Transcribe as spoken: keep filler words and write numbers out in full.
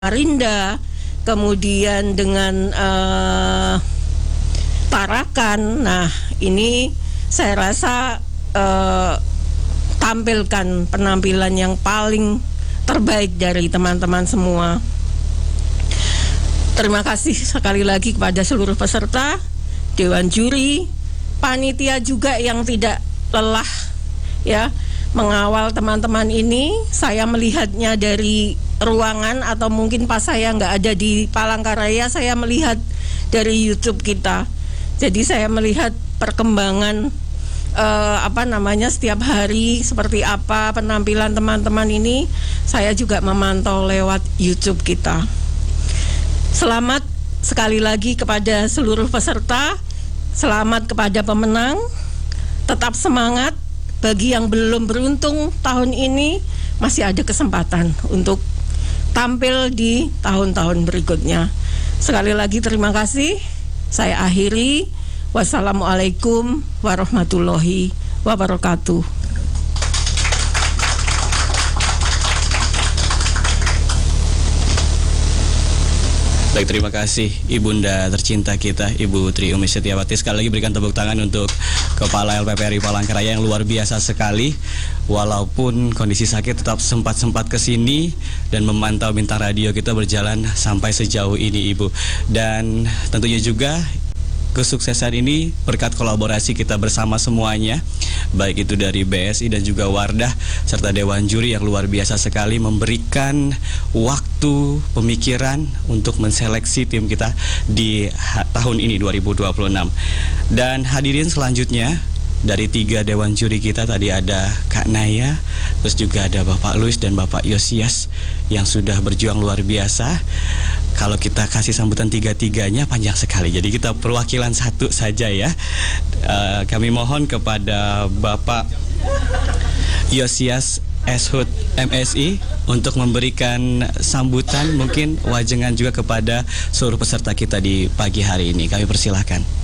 Samarinda, kemudian dengan uh, Tarakan. Nah, ini saya rasa uh, tampilkan penampilan yang paling terbaik dari teman-teman semua. Terima kasih sekali lagi kepada seluruh peserta, Dewan Juri, panitia juga yang tidak lelah ya mengawal teman-teman ini. Saya melihatnya dari ruangan atau mungkin pas saya nggak ada di Palangkaraya, saya melihat dari YouTube kita. Jadi saya melihat perkembangan uh, apa namanya setiap hari seperti apa penampilan teman-teman ini. Saya juga memantau lewat YouTube kita. Selamat sekali lagi kepada seluruh peserta. Selamat kepada pemenang. Tetap semangat. Bagi yang belum beruntung tahun ini masih ada kesempatan untuk tampil di tahun-tahun berikutnya. Sekali lagi terima kasih. Saya akhiri. Wassalamualaikum warahmatullahi wabarakatuh. Baik, terima kasih Ibunda tercinta kita, Ibu Tri Umi Setiawati. Sekali lagi berikan tepuk tangan untuk Kepala L P P R I Palangkaraya yang luar biasa sekali. Walaupun kondisi sakit tetap sempat-sempat ke sini dan memantau Bintang Radio kita berjalan sampai sejauh ini, Ibu. Dan tentunya juga kesuksesan ini berkat kolaborasi kita bersama semuanya, baik itu dari B S I dan juga Wardah serta Dewan Juri yang luar biasa sekali memberikan waktu, pemikiran untuk menseleksi tim kita di tahun ini dua ribu dua puluh enam. Dan hadirin selanjutnya dari tiga Dewan Juri kita tadi ada Kak Naya, terus juga ada Bapak Luis dan Bapak Yosias yang sudah berjuang luar biasa. Kalau kita kasih sambutan tiga-tiganya panjang sekali, jadi kita perwakilan satu saja ya. Uh, kami mohon kepada Bapak Yosias Eshud M S I untuk memberikan sambutan, mungkin wajengan juga kepada seluruh peserta kita di pagi hari ini. Kami persilahkan.